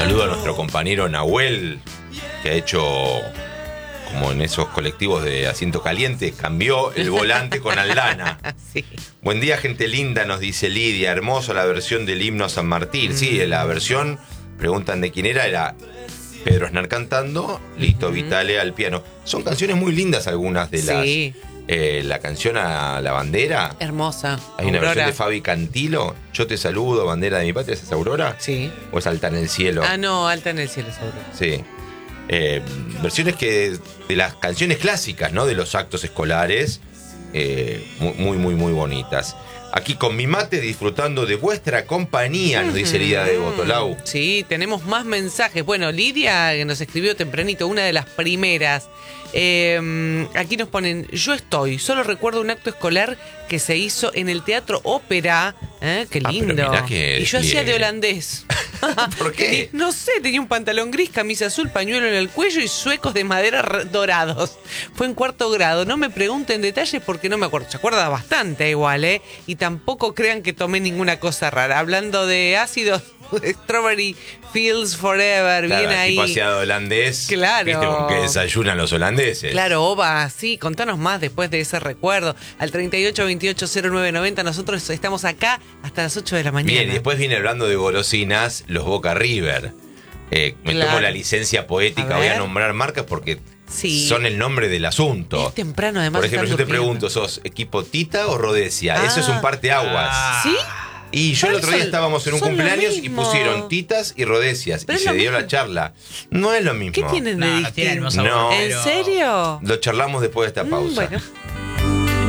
saludo a nuestro compañero Nahuel, que ha hecho, como en esos colectivos de asiento caliente, cambió el volante con Aldana. Sí. Buen día, gente linda, nos dice Lidia. Hermoso la versión del himno a San Martín. Sí, la versión, preguntan de quién era Pedro Aznar cantando, Lito Vitale al piano. Son canciones muy lindas algunas de las... Sí. La canción a la bandera. Hermosa. Hay una Aurora. versión de Fabi Cantilo. Yo te saludo, bandera de mi patria. ¿Esa es Aurora? Sí. ¿O es Alta en el cielo? Ah, no, Alta en el cielo, seguro. Sí. Versiones de las canciones clásicas, ¿no? De los actos escolares. Muy bonitas. Aquí con mi mate disfrutando de vuestra compañía, nos dice Lidia de Botolau. Sí, tenemos más mensajes. Bueno, Lidia, que nos escribió tempranito, una de las primeras. Aquí nos ponen: yo estoy, solo recuerdo un acto escolar que se hizo en el Teatro Ópera. Qué lindo. Pero mirá que y yo hacía de holandés. ¿Por qué? No sé, tenía un pantalón gris, camisa azul, pañuelo en el cuello y suecos de madera dorados. Fue en 4º grado. No me pregunten detalles porque no me acuerdo. Se acuerda bastante igual, ¿eh? Y tampoco crean que tomé ninguna cosa rara. Hablando de ácidos, Strawberry Fields Forever, Claro, bien ahí. tipo asiado holandés. Claro. ¿Viste con qué desayunan los holandeses? Claro, Oba, sí, contanos más después de ese recuerdo. Al 38280990, nosotros estamos acá hasta las 8 de la mañana. Bien, y después viene hablando de golosinas, los Boca River. Me Claro. tomo la licencia poética, A voy a ver. nombrar marcas porque Sí. son el nombre del asunto. Es temprano, además. Por ejemplo, yo están te durmiendo. pregunto, ¿sos equipo Tita o Rodesia? Ah. Eso es un parteaguas. ¿Sí? Y yo el otro día Son- estábamos en un son lo cumpleaños y mismo. pusieron Titas y Rodesias. Pero Y es se lo dio la mismo. charla. No es lo mismo. ¿Qué tienen de No, no tiene el distinto? mismo sabor. No. ¿En serio? Lo charlamos después de esta pausa. Bueno.